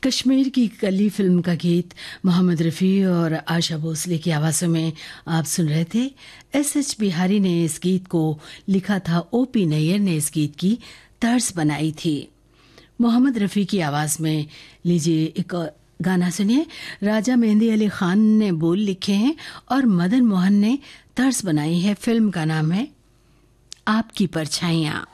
कश्मीर की कली फिल्म का गीत मोहम्मद रफ़ी और आशा भोसले की आवाज़ों में आप सुन रहे थे। एस बिहारी ने इस गीत को लिखा था, ओपी नैयर ने इस गीत की तर्ज बनाई थी। मोहम्मद रफ़ी की आवाज़ में लीजिए एक गाना सुनिए। राजा मेहंदी अली खान ने बोल लिखे हैं और मदन मोहन ने तर्ज बनाई है। फिल्म का नाम है आपकी परछाइयाँ।